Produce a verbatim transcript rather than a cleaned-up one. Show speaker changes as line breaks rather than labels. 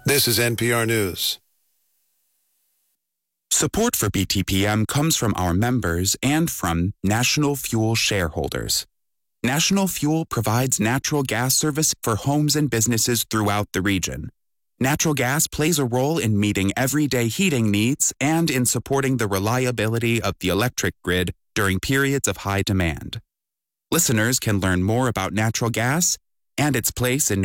This is N P R News.
Support for B T P M comes from our members and from National Fuel shareholders. National Fuel provides natural gas service for homes and businesses throughout the region. Natural gas plays a role in meeting everyday heating needs and in supporting the reliability of the electric grid during periods of high demand. Listeners can learn more about natural gas and its place in